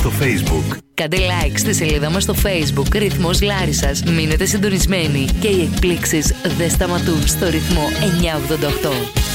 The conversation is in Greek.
στο Facebook. Κάντε like στη σελίδα μας στο Facebook Ρυθμός Λάρισσας. Μείνετε συντονισμένοι και οι εκπλήξεις δεν σταματούν στο ρυθμό 988.